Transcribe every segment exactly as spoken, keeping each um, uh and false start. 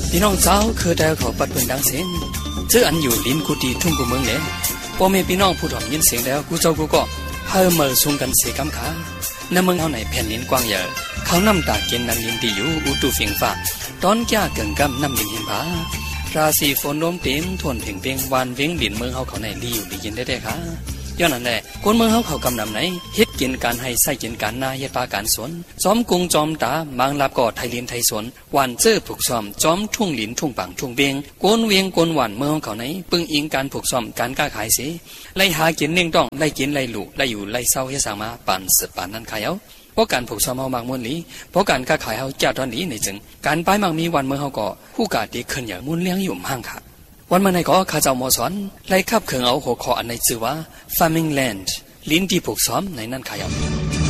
พี่น้องเจ้าคือแต่เขาปัดเป็นดังเสียงเจออันอยู่ลิ้นกุฏิทุ่งกุเมืองเลยพอแม่พี่น้องผู้ถ่อมยินเสียงแล้วกูเจ้ากูก็เฮามาส่งกันเสียกำขาในเมืองเฮาไหนแผ่นดินกว้างใหญ่เขานำตาเกณฑ์นังยินดีอยู่อุตุฟิงฟ้าตอนแก่เกิงกำนำยินเห็นผาราศีฝนลมเต็มทวนเพ่งเพ่งวานเว้งดินเมืองเฮาเขาไหนลีอยู่ลียินได้ๆค่ะย้อนนั่นแหละคนเมืองเฮาเขากำนำไหนเฮ็ดกินการให้ใส่กินการนาเฮ็ดปาการสวนจอมกุงจอมตาบางลาบก่อไทยเลียนไทยสวนหวานเจ้อผูกซ้อมจอมทุ่งหลินทุ่งปังทุ่งเบียงโกนเวียงโกนหวานเมืองเขาไหนปึงอิงการผูกซ้อมการค้าขายสิไล่หากินเน่งต้องไล่กินไล่ลูกไล่อยู่ไล่เศร้าเฮ็ดสร้างมาปานสืบปานนั้นขายเอาเพราะการผูกซ้อมเฮามากมวนหลีเพราะการค้าขายเฮาเจ้าตอนนี้ในจึงการป้ายมักมีวันเมืองเฮาก็ผู้กาดีขึ้นอย่างมุนเลี้ยงอยู่ห่างค่ะวันเมื่อไหร่ก็ข้าเจ้าหมอสอนไล่ขับเคืองเอาหัวข้ออันในชื่อว่า farming land ลิ้นที่ผูกซ้อมในนั้นขายเอา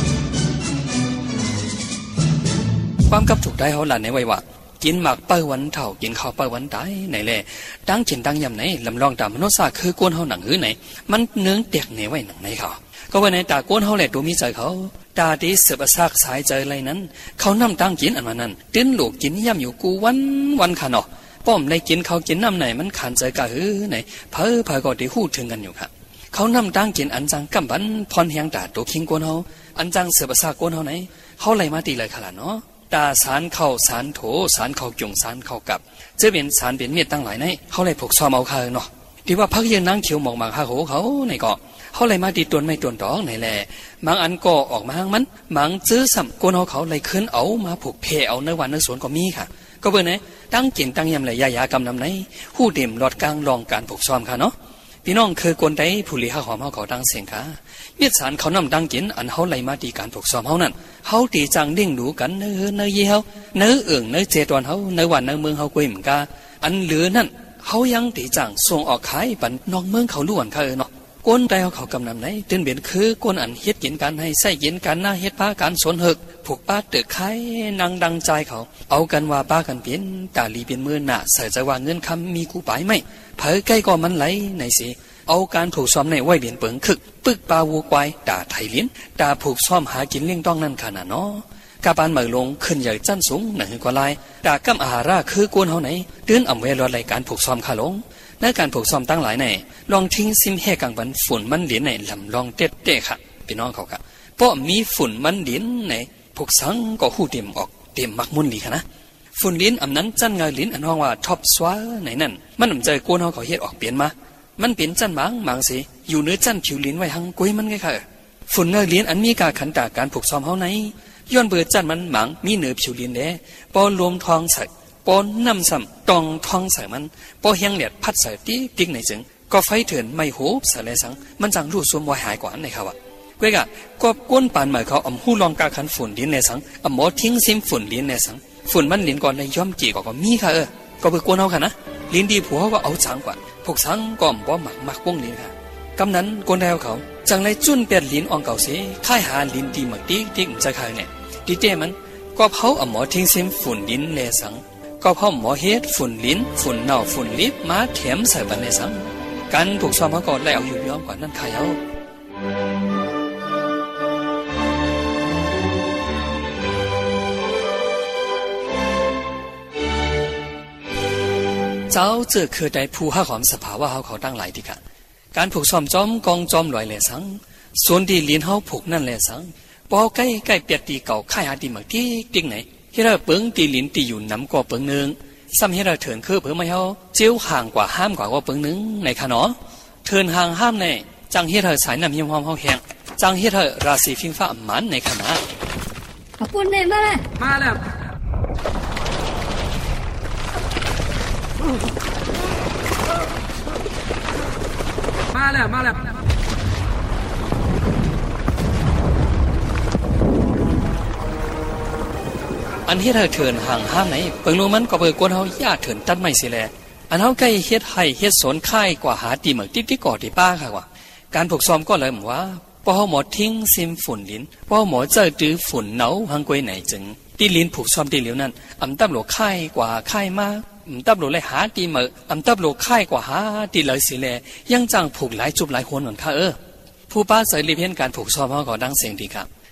ความกับถูกได้เขาหลานในไว้ว่ากินหมากเป้าวันเท่ากินข้าวเป้าวันตายไหนแหละตั้งกินตั้งยำไหนลำลองตามมนุษย์ซาคือกวนเขาหนังหื้อไหนมันเนื้อเตียกเหนไว้หนังไหนเขาก็ว่าในตากวนเขาแหละตัวมีใจเขาตาดีเสือบซากสายใจอะไรนั้นเขานำตั้งกินอันมานั้นติ้นหลูกกินย่ำอยู่กูวันวันขาเนาะป้อมในกินเขากินน้ำไหนมันขันใจกะหื้อไหนเพ้อเพ้อก็ได้หู้ถึงกันอยู่ค่ะเขานำตั้งกินอันจังกำบันพรเฮียงตาตัวคิงกวนเขาอันจังเสือบซากกวนเขาไหนเขาไล่มาตีเลยขนาดเนาะตาสารเข้าสารโถสารเข้าจงสารเข้ากับจะเป็นสารเป็นเม็ดตั้งหลายในเขาเลยผูกซ้อมเอาคาเนาะที่ว่าพักยืนนั่งเขียวหมองหมากหาโหเขาในเกาะเขาเลยมาตีตวนไม่ตวนดอกในแหละบางอันก็ออกมาห้างมันบางซื้อสัมกวนเขาเขาเลยขึ้นเอามาผูกเพเอาในวันในสวนก็มีค่ะก็เบอร์ไหนตั้งกินตั้งยำเลยยายากำนำไหนหู้เด่มหลอดกลางรองการผูกซ้อมค่ะเนาะพี่น้องคือกวนได้ผู้ลี้หอมเขาเขาตั้งเสียงค่ะเมียสารเขานำตั้งกินอันเขาไล่มาตีการผูกซ้อมเขานั่นเขาตีจังเด้งดูกันเนื้อเนื้อเยี่ยวเนื้อเอื่องเนื้อเจตวนเขาเนื้อวันเนื้อเมืองเขากุยเหมือนกันอันเหลือนั่นเขายังตีจังส่งออกขายปันนอกเมืองเขาล้วนค่ะเออเนาะกวนได้เขาเขากำนำไหนตื่นเบียนคือกวนอันเฮ็ดกินการให้ใส่กินการหน้าเฮ็ดป้าการสนหึกผูกป้าเตือไข่นางดังใจเขาเอากันว่าป้ากันเปลี่ยนตาลีเป็นมือหน้าใส่จะว่าเงินคำมีกูไปไหมเผยใกล้ก็มันไหลในสิเอาการผูกซ้อมในไว้เบียนเปิงคึกปึกปลาวัวควายด่าไทยลิ้นด่าผูกซ้อมหากินเลี้ยงต้องนั่นขนาดเนาะกาบานเหมยลงขึ้นใหญ่จั้นสูงหนึ่งกว่าลายด่ากำอาหาราคือกวนเขาไหนเดือนอ่ำเวรอรายการผูกซ้อมขาลงในการผูกซ้อมตั้งหลายในลองทิ้งซิมแห่กังบันฝุ่นมันเหรียญในลำลองเต็ดเตะค่ะพี่น้องเขาค่ะเพราะมีฝุ่นมันเหรียญในผูกสังก็หูเต็มออกเต็มมักมุนหลีค่ะนะฝุ่นเหรียญอันนั้นจั้นเงยเหรียญอันห้องว่าท็อปสวาไหนนั่นมันอ่ำใจกวนเขาเขาเฮ็ดออกเปลี่ยนมามันเป็นจั้นบางบางสิอยู่เนื้อจั้นผิวเหรียญไว้หังกุ้ยมันไงค่ะฝุ่นเงยเหรียญอันมีการขันตาการผูกซ้อมเขาไหนย้อนเบื่อจั้นมันหมังมีเนื้อผิวเหรียญแดปอรวมทองใส่ปอนน้ำซ้ำตองทองใส่มันปอเฮียงเหลียดพัดใส่ติ๊กติ๊กในจึงก็ไฟเถื่อนไม่หูใส่เลยสังมันจังรูดส่วนวายหายกว่าในเขาอะเว้ยกะก็ก้นปานเหมือนเขาอมหูลองกาขันฝุ่นลิ้นในสังอมหมอทิ้งซิมฝุ่นลิ้นในสังฝุ่นมันลิ้นก่อนในย่อมจีก็ก็มีค่ะเออก็เบื่อก้นเอาค่ะนะลิ้นดีผัวก็เอาจังกว่าพวกสังก็อมบ่หมักหมักวงลิ้นค่ะกำนั้นก้นแดวเขาจังเลยจุ้นเปียดลิ้นอ่องเก่าเสียค่ายหาลิ้นดีหมักติ๊กติ๊กใจใครเนี่ยดีเต้มันก็เผาอมหมอทิ้งซิมฝุ่นลิ้นในสังก็พ่อหมอเฮ็ดฝุ่นลิ้นฝุ่นเน่าฝุ่นลิบมาเถียมใส่บันในสังการผูกซ้อมเขาก่อนแล้วอยู่ย้อมกว่านั่นขายเอาเจ้าเจอคือได้ผู้ห้าหอมสภาวะเขาเขาตั้งหลายทีกันการผูกซ้อมจอมกองจอมลอยแหล่สังส่วนที่ลิ้นเขาผูกนั่นแหล่สังปอใกล้ใกล้เปียกตีเก่าค่ายหาตีหมักที่ติ๊กไหนที่เราเปิงตีลิ้นตีอยู่น้ำกว่าเปิงหนึ่งซ้ำให้เราเถินคือเพิ่มมาเฮาเจียวห่างกว่าห้ามกว่าว่าเปิงหนึ่งในขนอเถินห่างห้ามในจังให้เราสายน้ำยิ้มหอมเฮาแห้งจังให้เราราศีฟิงฟ้าหมันในขณะขอบคุณเนี่ยมาเลยมาแล้วมาแล้วมาแล้วอันเฮ็ดให้เถินห่างห้ามไหนเปิงรู้มันก็เปิงกวนเฮาญาติเถินตัดไม่สิแลอันเฮาใกล้เฮ็ดให้เฮ็ดสนค่ายกว่าหาตีเหมือนติ๊กๆก่อที่ป้าค่ะว่าการผูกซ้อมก็เลยเหมือนว่าพอเฮาหมอทิ้งซิมฝุ่นลิ้นพอหมอเจอตื้อฝุ่นเหนาหังกวยไหนจึงตีลิ้นผูกซ้อมตีเหลียวนั้นอำตับโลค่ายกว่าค่ายมาอำตับโลเลยหาตีเหมืออำตับโลค่ายกว่าหาตีเลยสิแลยังจังผูกหลายจุบหลายคนเหมือนค่ะเออผู้ป้าใส่รีเพียนการผูกซ้อมเฮาก็ดังเสียงดีครับ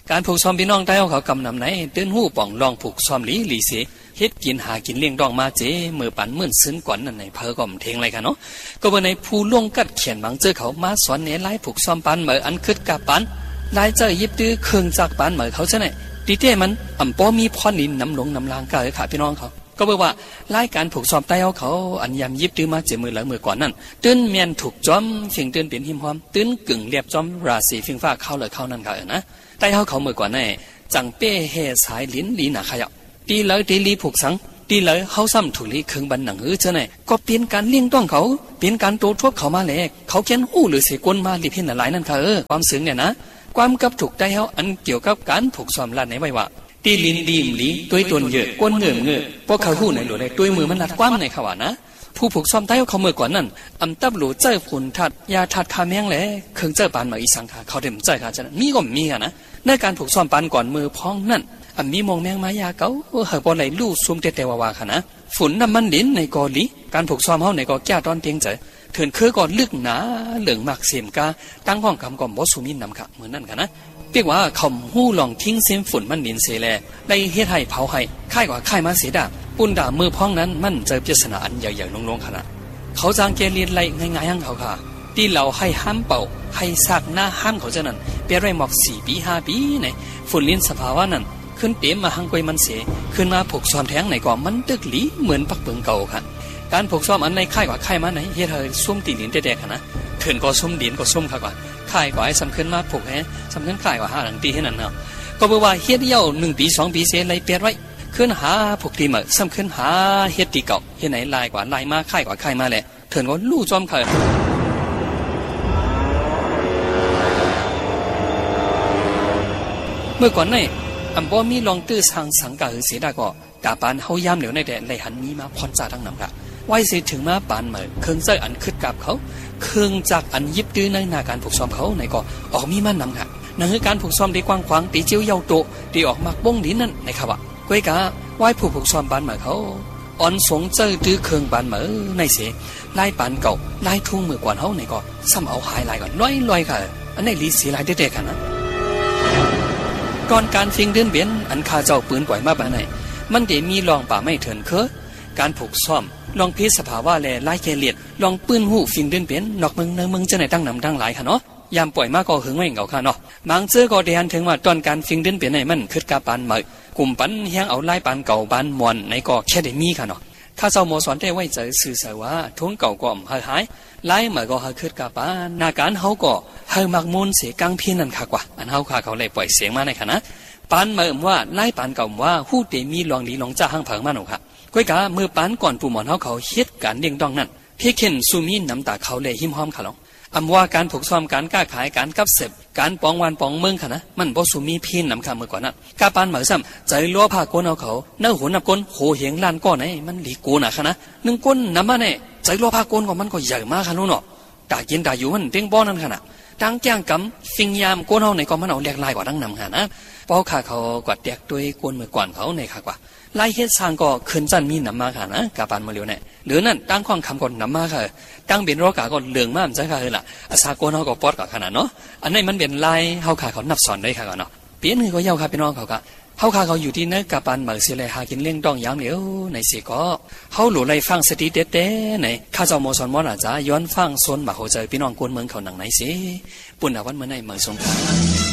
การผูกซ้อมพี่น้องใต้เขากำนำไหนตื้นหู้ป่องลองผูกซ้อมลีลีเสเฮ็ดกินหากินเลี้ยงดองมาเจมือปันมื่นซึ้นก่อนนั่นในเพอก็มเทงไรกันเนาะก็เมื่อในผู้ล่วงกัดเขียนบางเจอเขามาสอนเนไล่ผูกซ้อมปันเหมืออันคึดกับปันไล่เจอยิบตื้อเครื่องจากปันเหมือเขาใช่ไหมดีเต้มันอ่ำป้อมีพรนินน้ำหลงน้ำลางกาเลยค่ะพี่น้องเขาก็บอกว่าไล่การผูกซ้อมใต้เขาเขาอันยำยิบตื้อมาเจมือหลังมือก่อนนั่นตื้นเมียนถูกจอมสิ่งตื้นเปลี่ยนหิมหอมตื้นกึ่งเรียบจอมราศีฟิงฟ้าเข้าเลยเข้านั่นค่ะเออนะใต้เขาเขามือก่อนนั่นจังเป้เฮสายลิ้นลีหนาขยับตีเลยตีลีผูกสังตีเลยเขาซ้ำถูกลีเครื่องบันหนังหื้อเจ้าไหนก็เปลี่ยนการเลี้ยงต้องเขาเปลี่ยนการโตทบเขามาเลยเขาเขียนหู้หรือเสกวนมาลีเพี้ยนหลายนั่นค่ะเออความซึ้งเนี่ยนะความกับถูกได้เขาอันเกี่ยวกับการผูกซ้อมลาดไหนไว้ว่าตีลินดีมลีตัวตนเยอะก้นเงื่อเงื่อพวกเขาหู้ในหลวงในตัวมือมันลัดความในเขาว่านะผู้ผูกซ้อมใต้เขาเมื่อก่อนนั่นอำตับหลูเจ้าผุนทัดยาทัดคาแมงแหล่เครื่องเจ้าปานมาอีสังค่ะเขาเต็มใจค่ะจะมีก็มีค่ะนะในการผูกซ้อมปานก่อนมือพ้องนั่นอันมีมองแมงมายาเก่าเฮาบ่ไหลลู่ซุ่มเตเตวาวาค่ะนะฝุ่นน้ำมันลิ้นในกอลีการผูกซ้อมเฮาในกอแก้ตอนเตียงใจเถินคือก่อนลึกหนาเหลืองมากเสียมกาตั้งห้องกำก่อมบ่สุมินนำค่ะเหมือนนั่นค่ะนะเรียกว่าคำหู้ลองทิ้งเส้นฝุ่นมันดินเสแลได้เฮ็ดให้เผาให้ค่ายกว่าค่ายมาเสียดาปุ่นด่ามือพ้องนั้นมันเจอปริศนาอันใหญ่ๆลงๆขนาดเขาจางเกลียนไรง่ายๆให้เขาค่ะที่เราให้ห้ามเป่าให้ซากหน้าห้ามเขาจะนั้นเปรียบไรหมอกสี่ปีห้าปีในฝุ่นลิ้นสภาวะนั้นขึ้นเต็มมาหังกวยมันเสียขึ้นมาผูกซ้อมแทงไหนก่อนมันตึกหลีเหมือนปักเปิงเก่าค่ะการผูกซ้อมอันในค่ายกว่าค่ายมาไหนเฮ็ดให้ซุ่มตีลิ้นแดกๆนะเถินก็ซุ่มดินก็ซุ่มค่ะกว่าค่ายกว่าให้สำคัญมาผูกให้สำคัญค่ายกว่าห้าหลังตีให้นั่นเนาะก็บอกว่าเฮ็ดเย้าหนึ่งปีสองปีเสียไรเปรียบไว้ขึ้นหาผูกตีเหมือสำคัญหาเฮ็ดตีเก่าเฮ็ดไหนลายกว่าลายมาค่ายกว่าค่ายมาแหละเถินก็ลู่จอมค่ะเมื่อก่อนนี่อันบ่มีลองตื้อทางสังกะหือเสียดาก็กาปานเฮายามเหลียวในแดนไหลหันมีมาพรจ่าทั้งนำค่ะไว้เสียถึงมาปานเหมือเครื่องเจ้าอันคึดกับเขาเครื่องจากอันยิบดื้อในหน้าการผูกซ้อมเขาในก็ออกมีมันนำค่ะนั่นคือการผูกซ้อมที่กว้างขวางตีเจียวเยาโตที่ออกมาบ้งดินนั่นในค่ะว่าก้อยกาไว้ผูกผูกซ้อมปานเหมือเขาอ่อนสงเจ้าตื้อเครื่องปานเหมือในเสียลายปานเก่าลายทุ่งมือกว่าเขาในก็ซ้ำเอาหายลายก่อนลอยๆค่ะอันนี้ลีสีลายเด็ดๆค่ะนะก่อนการฟิงเดินเบียนอันคาเจ้าปืนปล่อยมาบ้านไหนมันเดี๋ยวมีลองป่าไม่เถินเคอการผูกซ้อมลองพิสภาวะแลไล่เกลียดลองปืนหูฟิงเดินเบียนนอกเมืองเนื้อเมืองจะไหนตั้งนำตั้งหลายค่ะเนาะยามปล่อยมาก็หึงไม่เหงาค่ะเนาะบางเจ้าก็เดียนถึงว่าตอนการฟิงเดินเบียนไหนมันคืดกาปานเหมยกลุ่มปันแห้งเอาไล่ปานเก่าปานมวนในก็แค่ได้มีค่ะเนาะข้าเจ้าโมสอนได้ไว้ใจสื่อสารว่าทุ่งเก่าก็หายหายไล่เหมยก็หายคืดกาปานนาการเขาก็หายมักมูลเสียกังพี่นั่นค่ะกว่าอันเขาค่ะเขาเลยปล่อยเสียงมาในค่ะนะปานเมื่อว่าไล่ปานเก่าว่าหู้เตมีลองดีลองจ้าห้างผังมาหนูค่ะก้อยกาเมื่อปานก่อนปู่หมอนเขาเขาเฮ็ดการเลี้ยงดองนั่นเพียเข็นซูมีน้ำตาเขาเลยหิมหอมค่ะลองอำว่าการผูกซ้อมการก้าขายการกับเสพการปองวันปองเมืองค่ะนะมันบ่ซูมีพีนน้ำค่ะเมื่อก่อนนั้นกาปานเหมือซ้ำใจล้อผ้าก้นเอาเขาเนื้อหัวนับก้นโหเหียงลานก้อนไหนมันหลีกูน่ะค่ะนะหนึ่งก้นน้ำมันเนี่ยใจล้อผ้าก้นก็มันก็ใหญ่มากค่ะลูกเนาะตากินตาอยู่มันเต็งบ่อนั่นค่ะนะตั้งแจ้งกำฟิงยามก้นเฮาในก็มันเอาแหลกลายกว่าตั้งนำค่ะนะป้อขาเขากวาดแตกด้วยก้นมือก่อนเขาในค่ะกว่าไล่เฮ็ดสร้างก็ขึ้นจันมีน้ำมาค่ะนะกาปานมาเร็วเนี่ยหรือนั่นตั้งข้องคำก่อนน้ำมาค่ะตั้งเป็นรอกาก็เหลืองมากใช่ค่ะเออล่ะอาซาโกนเขาก็ปอดกับขนาดเนาะอันนี้มันเป็นลายเฮาขาเขานับสอนได้ค่ะก่อนเนาะเปลี่ยนคือก็เย้าค่ะพี่น้องเขาก็เฮาขาเขาอยู่ที่เนื้อกาปานเหมือเสียเลยหากินเลี้ยงดองยามเหลียวในเสียก็เฮาหลู่ไล่ฟังสติเด็ดๆในข้าเจ้าโมสอนมอนาจาย้อนฟังโซนมาเข้าใจพี่น้องกวนเมืองเขาหนังไหนสิปุ่นอาวันเมื่อไหนเมืองสงขลา